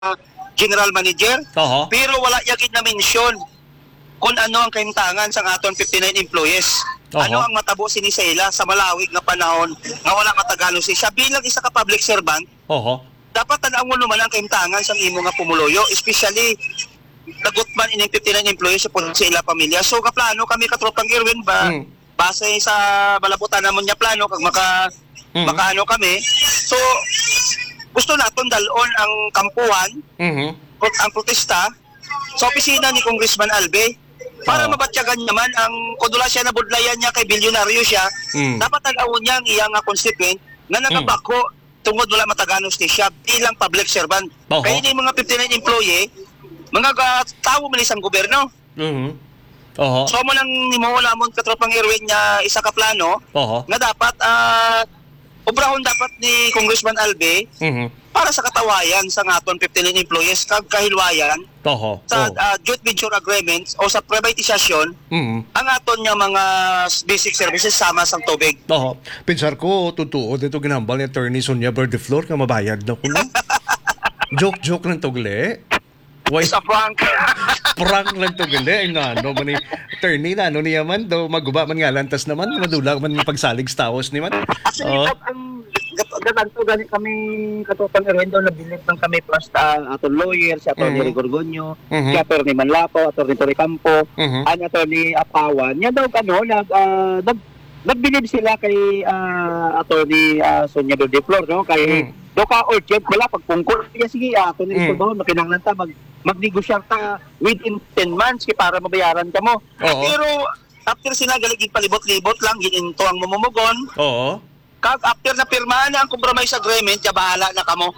general manager, Oho. pero wala yagid na mention kung ano ang kahimtangan sa aton 59 employees. Oho. Ano ang matabo sini sa ila sa malawig nga panahon nga wala matagano siya bilang isa ka public servant. Oho. Dapat tanawon mo man ang kahimtangan sa imo nga pumuloyo, especially nagutman ining 59 employees sa ila pamilya. So kaplano kami katropang Irwin ba base sa balabutan namon niya plano kag makaano kami. So gusto naton dalon ang kampuhan, ang protesta sa opisina ni Congressman Albe para mabatyagan naman ang kudula siya na budlayan niya kay bilyonaryo siya. Dapat tanawon niya ang iyang constituent na nagabako tungod wala mataganos ni siya bilang public servant. Kaya ni mga 59 employee mga tawo man isang gobyerno. Oho. So mo nang nimuwala mo katropang Irwin niya isa ka plano na dapat obrahon dapat ni Congressman Albe para sa katawayan sa aton 59 employees kag kahilwayan sa joint venture agreements o sa privatization ang aton nga mga basic services sama sang tubig. Oho. Pinsar ko, totoo, dito ginambal ni Attorney Sonia Verdeflor nga mabayad na ko lang. Joke lang to gali. Why? Sa prank. Prank lang to gali. Ano man ni Attorney na, ano niya man, daw maguba man nga lantas naman, madulang man pagsalig sa taos ni man. Actually, ganito gani kami katupang Irwin doon nabilib ng kami plus aton lawyer, si Atty. Rigorgonyo, si Atty. Manlapo, Atty. Tori Campo, ang Atty. Apawan. Yan daw nagbilib sila kay Atty. Sonia Verdeflor, no? Kay do ka urgent wala pagpungkol kaya sige ato ni isulbahon makinahanglan ta magnegosyar ta within 10 months kay para mabayaran ka mo. Pero after sila galig palibot-libot lang gininto ang mamumugon. Kag after na pirmahan na ang compromise agreement, ya bahala na kamo.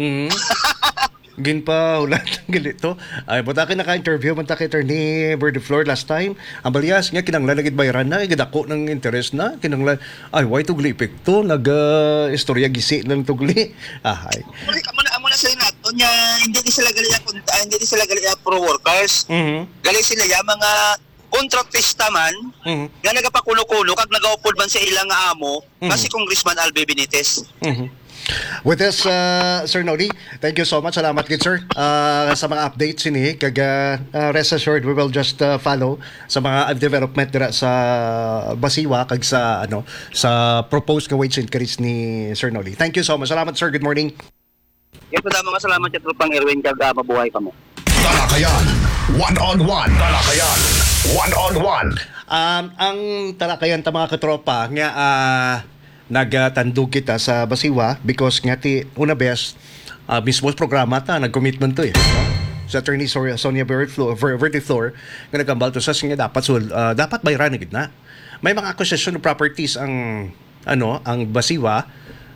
Gin pa ulat ng galito. Ay, buta ka naka-interview man ta kay Attorney Verdeflor last time. Ang balyas nga kinanglan nagid bayaran na, gidako ng interest na, kinanglan. Ay, why tugli epekto? Istorya gisi ng tugli. Ay. Amo na sila nato nya hindi sila gali pro workers. Gali sila ya mga kontratista man nga nagapakuno-kuno kag nagaupod man sa ilang amo nga si Congressman Albe Benitez. With this, Sir Noli, thank you so much. Salamat gid sir sa mga updates ini. Kag rest assured, we will just follow sa mga development dira sa Basiwa kag sa sa proposed wage increase ni Sir Noli. Thank you so much. Salamat sir. Good morning. Yes, mga salamat sa tropang Irwin kag mabuhay kamo. Talakayan, one-on-one. Talakayan, one-on-one. Ang talakayan ta mga katropa nga nagtandog kita sa Basiwa because nga ti una best mismo programa ta nag-commitment to sa Attorney Sonia Verdeflor nga nagambal to sa nga dapat bayaran gid na. May mga acquisition of properties ang Basiwa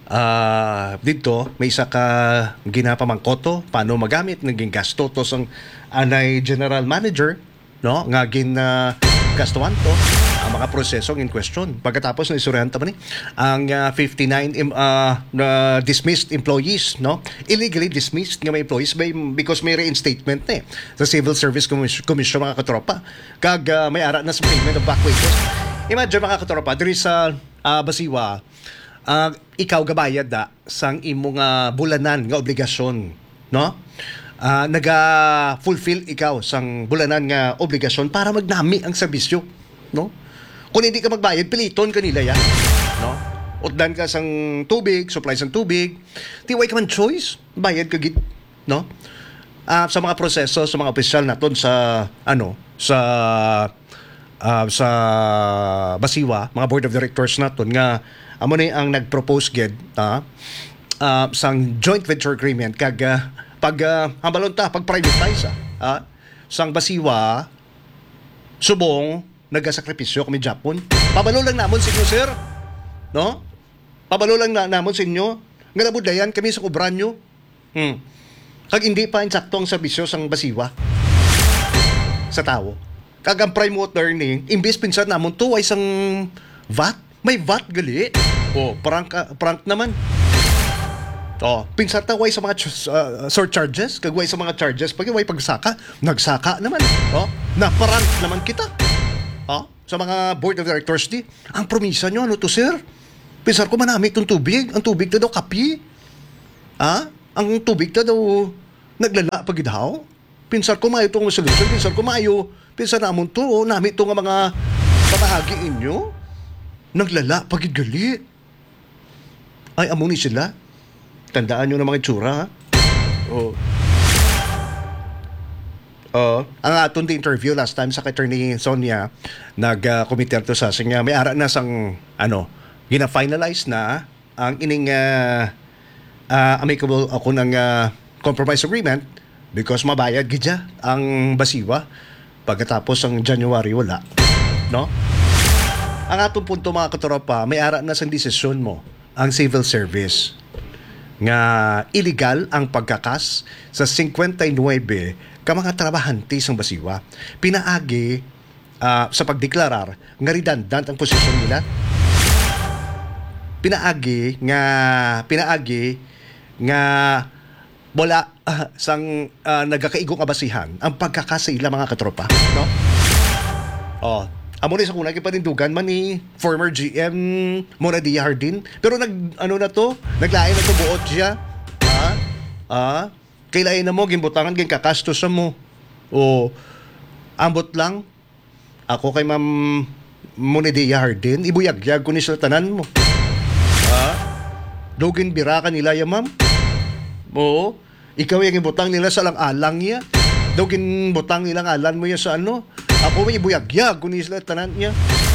dito may isa ka ginapamangkoto paano magamit naging gasto to sang anay general manager nga gastuan to ang mga prosesong in question. Pagkatapos na isuryan man ang 59 dismissed employees, illegally dismissed nga may employees because may reinstatement sa Civil Service Commission mga katropa. Kag may ara na sa payment of back wages. Imagine mga katropa, diri sa Basiwa, ikaw gabayad sang imong bulanan nga obligasyon, naga-fulfill ikaw sang bulanan nga obligasyon para magnami ang serbisyo, Kung hindi ka magbayad, piliton kanila yan, Utdan ka sang tubig, supply sang tubig, tiway ka man choice, bayad ka gid, sa mga proseso, sa mga opisyal naton sa sa Basiwa, mga board of directors naton nga amo ni ang nag-propose gid sang joint venture agreement kag hambalon ta pag privatize sang Basiwa subong nagasakripisyo kami Japon. Pabalo lang namon sa inyo sir, pabalo lang namon sa inyo nga nabudayan kami sa kubran nyo. Kag hindi pa insakto ang serbisyo sang Basiwa sa tao. Kag ang prime water ni imbes pinsan namon to ay sang VAT, may VAT gali. Prank naman. Pinsan ta way sa mga surcharges, kag way sa mga charges pag way pagsaka, nagsaka naman. Naparant naman kita. Sa mga board of directors di, ang promisa nyo ano to sir? Pinsar ko manami itong tubig. Ang tubig na daw kapi. Ang tubig na daw Naglala pagidhaw. Pinsar ko maayo itong solusyon. Pinsar ko maayo. Pinsar namon to. Nami ito nga mga pamahagi inyo. Naglala pagidgali. Ay, amo ni sila. Tandaan nyo na mga itsura, ha? Oh. Ang aton di interview last time sa attorney Sonia, nag-committee to sa siya. May ara na sang, gina-finalize na ang ining amicable ako ng compromise agreement because mabayad gidya ang basiwa pagkatapos ang January wala. No? Ang atong punto mga katropa, may ara na sang desisyon mo ang civil service nga illegal ang pagkakas sa 59 ka mga trabahante sang basiwa. Pinaagi sa pagdeklarar nga redundant ang posisyon nila. Pinaagi nga wala sang nagakaigong abasihan ang pagkakas sa ila mga katropa, no? Amo ni sa kuna panindugan man ni former GM Moradia Hardin. Pero naglain na to buot siya. Kailain na mo, gimbutangan, ginkakastos sa mo. O, ambot lang. Ako kay Ma'am Moradia Hardin, ibuyagyag ko ni sa tanan mo. Dugin bira ka nila ya, ma'am. Oo. Ikaw yung gibutang nila sa lang-alang niya. Dugin butang nilang alan mo ya sa ano. Ako may ibuyagyag kunis sila tanan niya.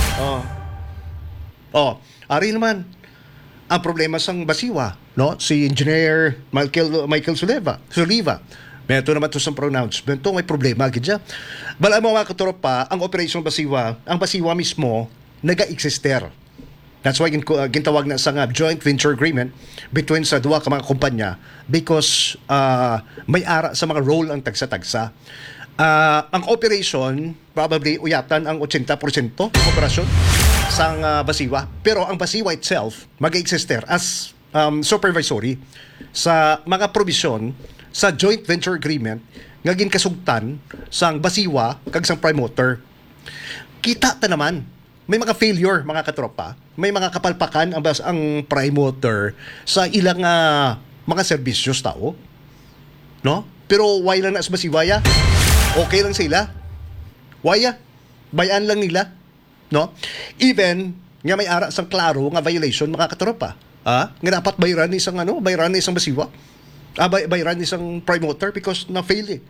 Ari naman ang problema sang basiwa, no? Si Engineer Michael Soliva. Meto naman to sa pronouncement. May problema gid siya. Bala mo mga katropa, ang operation basiwa, ang basiwa mismo naga-exister. That's why gintawag na sa joint venture agreement between sa duwa ka mga kumpanya because may ara sa mga role ang tagsa-tagsa. Ang operation, probably uyatan ang 80% ng operasyon sang basiwa. Pero ang basiwa itself, mag-exister as supervisory sa mga provision sa joint venture agreement nga ginkasugtan sang basiwa kag sang promoter. Kita ta naman, may mga failure mga katropa, may mga kapalpakan ang promoter sa ilang mga serbisyos tao. No? Pero why lang na sa basiwaya? Okay lang sila. Waya, bayan lang nila, no? Even nga may ara sang klaro nga violation mga katropa. Nga dapat bayaran ni isang basiwa. Bayaran ni isang promoter because na fail eh.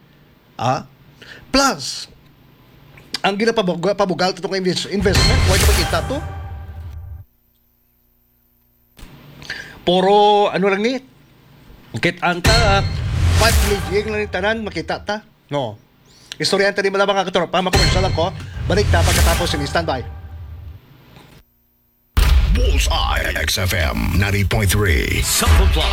Plus ang ginapabugal to tong investment, why to makita to? Puro lang ni. Kitanta 5 million lang ni tanan makita ta. No. Istoryante din mga katropa, makomersyal ako. Balik na pagkatapos yung standby. Bullseye XFM 90.3. Sample Plus